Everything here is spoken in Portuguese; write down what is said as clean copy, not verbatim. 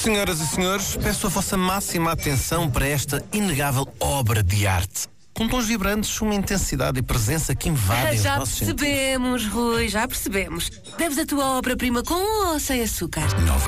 Senhoras e senhores, peço a vossa máxima atenção para esta inegável obra de arte. Com tons vibrantes, uma intensidade e presença que invadem os Já nossos sentidos. percebemos, Rui, já percebemos. Deves a tua obra-prima com ou sem açúcar?